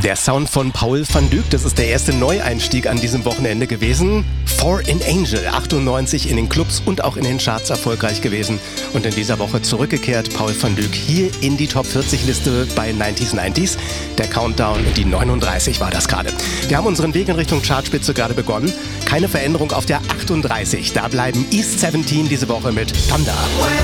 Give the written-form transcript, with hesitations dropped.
Der Sound von Paul van Dyk, das ist der erste Neueinstieg an diesem Wochenende gewesen. For an Angel, 98 in den Clubs und auch in den Charts erfolgreich gewesen. Und in dieser Woche zurückgekehrt, Paul van Dyk hier in die Top 40 Liste bei 90s. Der Countdown, die 39 war das gerade. Wir haben unseren Weg in Richtung Chartspitze gerade begonnen. Keine Veränderung auf der 38. Da bleiben East 17 diese Woche mit Thunder.